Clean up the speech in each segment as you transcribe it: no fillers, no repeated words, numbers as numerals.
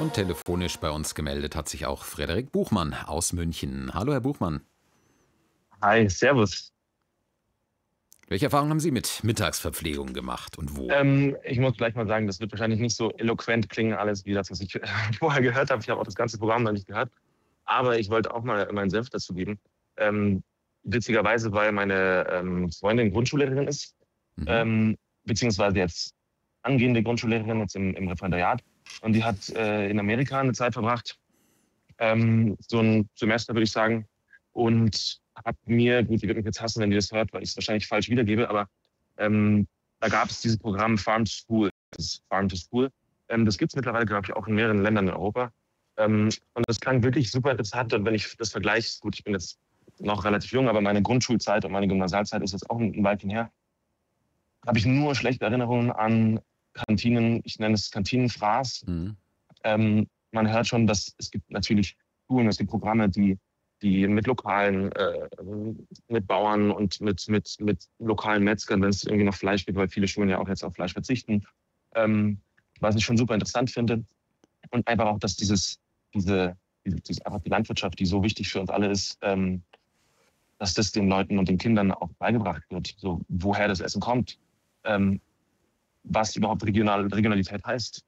Und telefonisch bei uns gemeldet hat sich auch Frederik Buchmann aus München. Hallo, Herr Buchmann. Hi, servus. Welche Erfahrungen haben Sie mit Mittagsverpflegung gemacht und wo? Ich muss gleich mal sagen, das wird wahrscheinlich nicht so eloquent klingen, alles wie das, was ich vorher gehört habe. Ich habe auch das ganze Programm noch nicht gehört. Aber ich wollte auch mal meinen Senf dazu geben. Ähm, Witzigerweise, weil meine Freundin Grundschullehrerin ist, Mhm. ähm, beziehungsweise jetzt angehende Grundschullehrerin jetzt im Referendariat. Und die hat in Amerika eine Zeit verbracht, so ein Semester, würde ich sagen. Und hat mir, gut, die wird mich jetzt hassen, wenn die das hört, weil ich es wahrscheinlich falsch wiedergebe, aber da gab es dieses Programm Farm to School. Das ist Farm to School. Das gibt es mittlerweile, glaube ich, auch in mehreren Ländern in Europa. Und das klang wirklich super interessant. Und wenn ich das vergleiche, gut, ich bin jetzt noch relativ jung, aber meine Grundschulzeit und meine Gymnasialzeit ist jetzt auch ein Weilchen her, habe ich nur schlechte Erinnerungen an Kantinen. Ich nenne es Kantinenfraß. Mhm. Man hört schon, dass es gibt natürlich Schulen, es gibt Programme, die mit lokalen, mit Bauern und mit lokalen Metzgern, wenn es irgendwie noch Fleisch gibt, weil viele Schulen ja auch jetzt auf Fleisch verzichten, ähm, was ich schon super interessant finde. Und einfach auch, dass einfach die Landwirtschaft, die so wichtig für uns alle ist, dass das den Leuten und den Kindern auch beigebracht wird, so woher das Essen kommt, ähm, was überhaupt Regionalität heißt,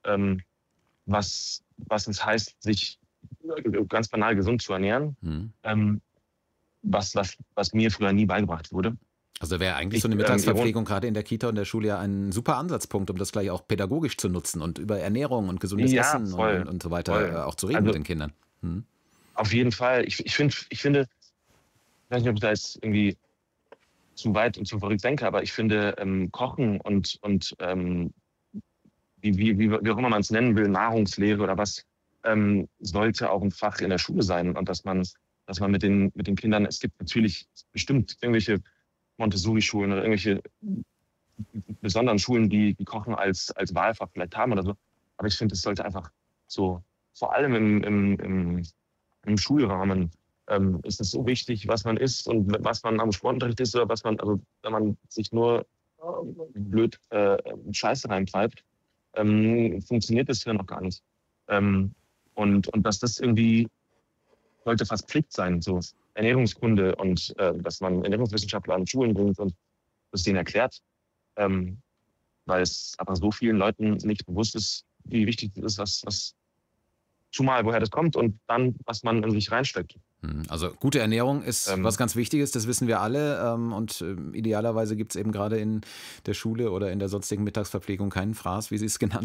was es heißt, sich ganz banal gesund zu ernähren, Mhm. ähm, was mir früher nie beigebracht wurde. Also wäre eigentlich so Ich, eine iron Mittagsverpflegung gerade in der Kita und der Schule ja ein super Ansatzpunkt, um das gleich auch pädagogisch zu nutzen und über Ernährung und gesundes ja, Essen und, voll, und, und so weiter voll. auch zu reden mit Also den Kindern. Mhm. auf jeden Fall. Ich finde, ich weiß nicht, ob ich da jetzt irgendwie zu weit und zu verrückt denke, aber ich finde Kochen und wie auch immer man es nennen will, Nahrungslehre oder was, sollte auch ein Fach in der Schule sein und dass man mit den Kindern, es gibt natürlich bestimmt irgendwelche Montessori-Schulen oder irgendwelche besonderen Schulen, die Kochen als Wahlfach vielleicht haben oder so. Aber ich finde, es sollte einfach so, vor allem im Schulrahmen, ist es so wichtig, was man isst und was man am Sportunterricht isst oder was man, also wenn man sich nur blöd Scheiße reintreibt, funktioniert das hier noch gar nicht. Ähm, und dass das irgendwie sollte fast Pflicht sein, so Ernährungskunde und dass man Ernährungswissenschaftler an Schulen bringt und das denen erklärt, ähm, weil es aber so vielen Leuten nicht bewusst ist, wie wichtig das ist, zumal woher das kommt und dann, was man in sich reinsteckt. Also gute Ernährung ist was Ähm, ganz Wichtiges, das wissen wir alle. Und idealerweise gibt es eben gerade in der Schule oder in der sonstigen Mittagsverpflegung keinen Fraß, wie Sie es genannt